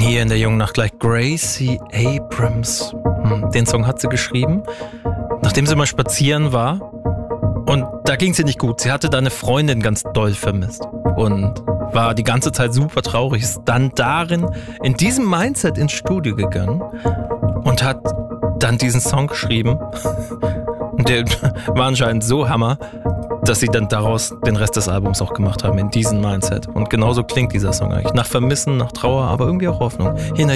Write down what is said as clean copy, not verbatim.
Hier in der jungen Nacht gleich Gracie Abrams. Den Song hat sie geschrieben, nachdem sie mal spazieren war. Und da ging es ihr nicht gut. Sie hatte da eine Freundin ganz doll vermisst. Und war die ganze Zeit super traurig. Ist dann in diesem Mindset ins Studio gegangen und hat dann diesen Song geschrieben. Und der war anscheinend so Hammer, dass sie dann daraus den Rest des Albums auch gemacht haben, in diesem Mindset. Und genauso klingt dieser Song eigentlich. Nach Vermissen, nach Trauer, aber irgendwie auch Hoffnung. Hier in der